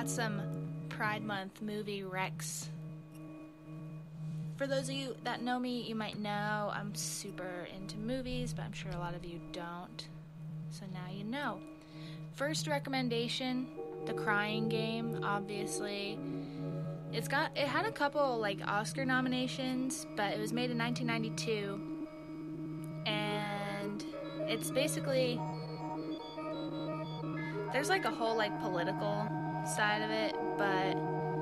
got some Pride Month movie recs. For those of you that know me, you might know I'm super into movies, but I'm sure a lot of you don't. So now you know. First recommendation, The Crying Game, obviously. It had a couple like Oscar nominations, but it was made in 1992. And it's basically, there's like a whole like political side of it, but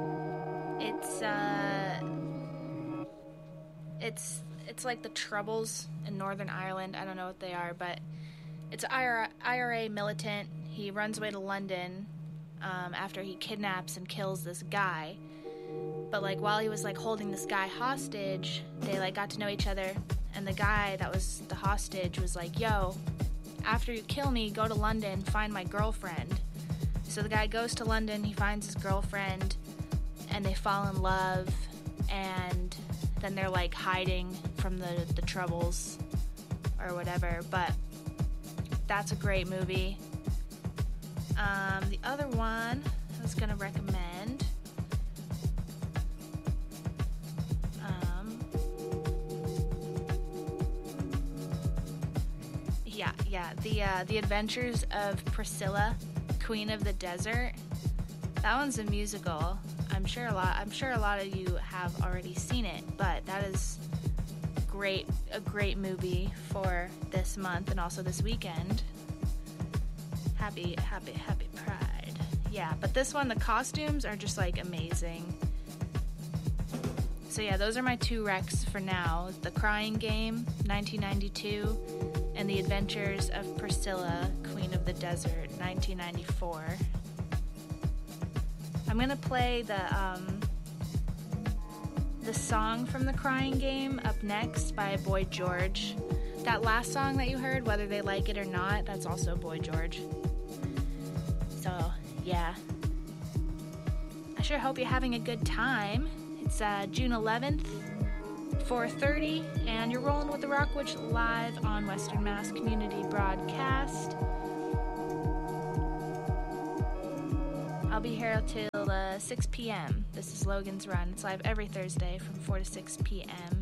it's like the Troubles in Northern Ireland. I don't know what they are, but it's an IRA militant. He runs away to London after he kidnaps and kills this guy. But like while he was like holding this guy hostage, they like got to know each other, and the guy that was the hostage was like, "Yo, after you kill me, go to London, find my girlfriend." So the guy goes to London, he finds his girlfriend, and they fall in love, and then they're like hiding from the Troubles or whatever. But that's a great movie. The other one I was gonna recommend, The Adventures of Priscilla, Queen of the Desert. That one's a musical. I'm sure a lot of you have already seen it, but that is a great movie for this month and also this weekend. Happy Pride. Yeah, but this one, the costumes are just like amazing. So yeah, those are my two recs for now. The Crying Game, 1992, and The Adventures of Priscilla, Queen of the Desert, 1994. I'm gonna play the song from The Crying Game up next by Boy George. That last song that you heard, Whether They Like It or Not, that's also Boy George. So yeah, I sure hope you're having a good time. It's June 11th, 4:30, and you're rolling with the Rockwood live on Western Mass Community Broadcast. I'll be here till 6 p.m. This is Logan's Run. It's live every Thursday from 4 to 6 p.m.